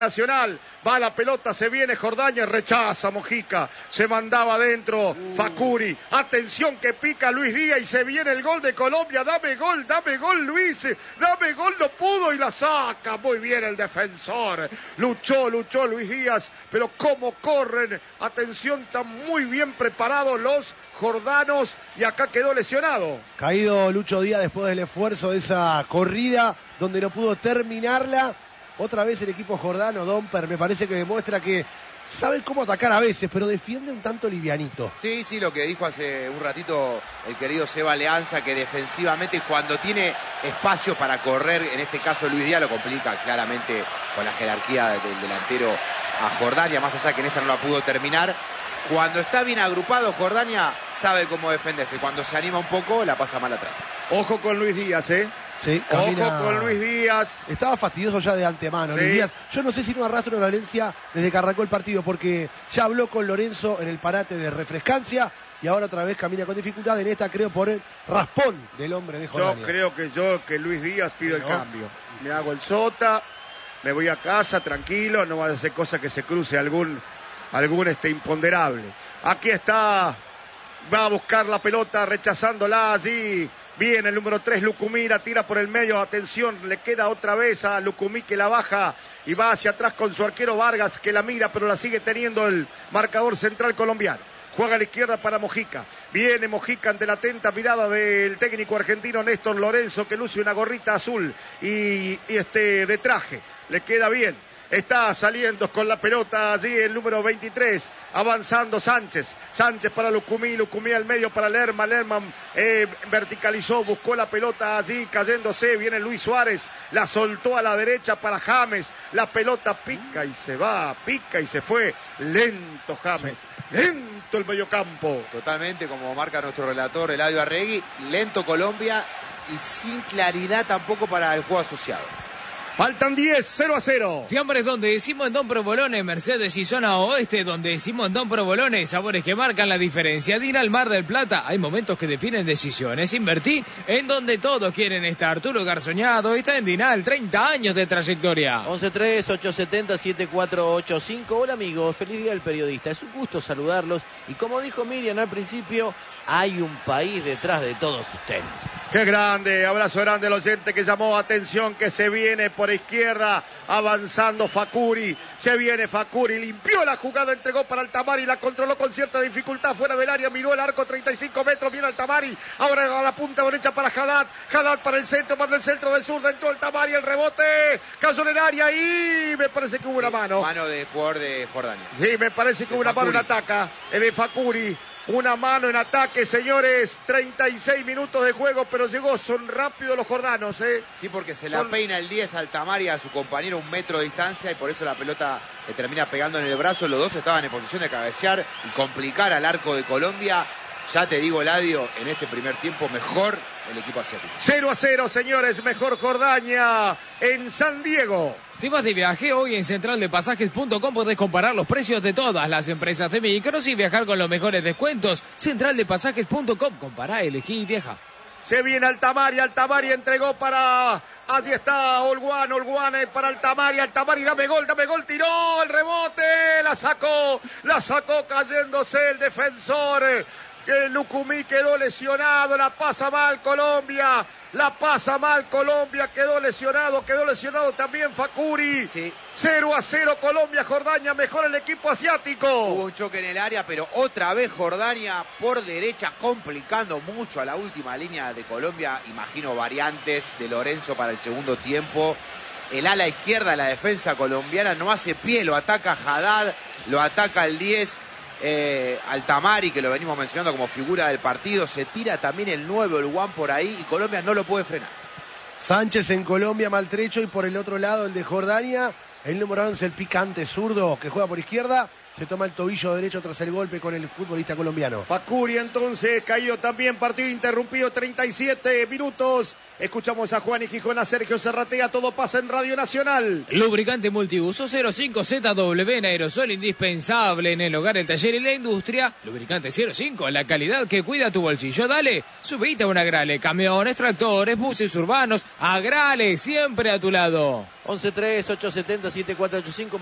Nacional, va la pelota, se viene Jordania, rechaza Mojica, se mandaba adentro Facuri, atención que pica Luis Díaz y se viene el gol de Colombia, dame gol Luis, dame gol, no pudo y la saca, muy bien el defensor, luchó Luis Díaz, pero cómo corren, atención, están muy bien preparados los jordanos y acá quedó lesionado. Caído Lucho Díaz después del esfuerzo de esa corrida donde no pudo terminarla. Otra vez el equipo jordano, Domper, me parece que demuestra que sabe cómo atacar a veces, pero defiende un tanto livianito. Sí, lo que dijo hace un ratito el querido Seba Leanza, que defensivamente cuando tiene espacio para correr, en este caso Luis Díaz lo complica claramente con la jerarquía del delantero a Jordania, más allá que en esta no la pudo terminar. Cuando está bien agrupado, Jordania sabe cómo defenderse. Cuando se anima un poco, la pasa mal atrás. Ojo con Luis Díaz, Sí, camina... Ojo con Luis Díaz. Estaba fastidioso ya de antemano, sí. Luis Díaz. Yo no sé si no arrastra una dolencia desde que arrancó el partido, porque ya habló con Lorenzo en el parate de refrescancia y ahora otra vez camina con dificultad. En esta creo por el raspón del hombre de Jordania. Yo creo que Luis Díaz pido el cambio. Me hago el sota, me voy a casa tranquilo, no va a hacer cosa que se cruce algún imponderable. Aquí está, va a buscar la pelota rechazándola allí. Viene el número 3, Lucumí, tira por el medio, atención, le queda otra vez a Lucumí que la baja y va hacia atrás con su arquero Vargas que la mira, pero la sigue teniendo el marcador central colombiano. Juega a la izquierda para Mojica. Viene Mojica ante la atenta mirada del técnico argentino Néstor Lorenzo, que luce una gorrita azul y de traje. Le queda bien. Está saliendo con la pelota allí el número 23, avanzando Sánchez para Lucumí al medio para Lerman, verticalizó, buscó la pelota allí, cayéndose, viene Luis Suárez, la soltó a la derecha para James, la pelota pica y se va, pica y se fue, lento James, lento el mediocampo. Totalmente, como marca nuestro relator Eladio Arregui, lento Colombia y sin claridad tampoco para el juego asociado. Faltan 10, 0-0. Fiambres donde decimos en Don Provolone, Mercedes y zona oeste, donde decimos en Don Provolone, sabores que marcan la diferencia. De ir al Mar del Plata, hay momentos que definen decisiones. Invertí en donde todos quieren estar. Arturo Garzoñado está en Dinal, 30 años de trayectoria. 11-3-870-7485. Hola amigos, feliz día del periodista. Es un gusto saludarlos. Y como dijo Miriam al principio, hay un país detrás de todos ustedes. ¡Qué grande! Abrazo grande al oyente que llamó. Atención que se viene por izquierda, avanzando Facuri. Se viene Facuri, limpió la jugada, entregó para Altamari, la controló con cierta dificultad fuera del área, miró el arco, 35 metros, viene Altamari. Ahora a la punta derecha para Haddad. Haddad para el centro, para el centro del sur, entró Altamari, el rebote, cayó en el área y me parece que hubo una mano. Mano de jugador de Jordania. Sí, me parece que hubo una mano en ataca, de Facuri. Una mano en ataque, señores, 36 minutos de juego, pero son rápidos los jordanos, Sí, porque la peina el 10 Altamari a su compañero 1 metro de distancia y por eso la pelota le termina pegando en el brazo. Los dos estaban en posición de cabecear y complicar al arco de Colombia. Ya te digo, Eladio, en este primer tiempo mejor el equipo asiático. 0-0, señores, mejor Jordania en San Diego. Temas de viaje, hoy en centraldepasajes.com podés comparar los precios de todas las empresas de micros y viajar con los mejores descuentos. Centraldepasajes.com, compará, elegí y viaja. Se viene Altamari entregó para... Allí está Olguán para Altamari, dame gol, tiró el rebote, la sacó cayéndose el defensor. Lucumí quedó lesionado, la pasa mal Colombia, quedó lesionado también Facuri. Sí. 0-0 Colombia, Jordania, mejor el equipo asiático. Hubo un choque en el área, pero otra vez Jordania por derecha, complicando mucho a la última línea de Colombia. Imagino variantes de Lorenzo para el segundo tiempo. El ala izquierda de la defensa colombiana no hace pie, lo ataca Haddad, lo ataca el 10. Altamari, que lo venimos mencionando como figura del partido, se tira también el 9, el Juan por ahí y Colombia no lo puede frenar. Sánchez en Colombia maltrecho y por el otro lado el de Jordania, el número 11, el picante zurdo que juega por izquierda, se toma el tobillo derecho tras el golpe con el futbolista colombiano. Facuri entonces caído también, partido interrumpido, 37 minutos. Escuchamos a Juan y Gijón, a Sergio Serratea, todo pasa en Radio Nacional. Lubricante multiuso 05ZW en aerosol, indispensable en el hogar, el taller y la industria. Lubricante 05, la calidad que cuida tu bolsillo. Dale, subite a un Agrale, camiones, tractores, buses urbanos. Agrale, siempre a tu lado. 11-3, 870-7485.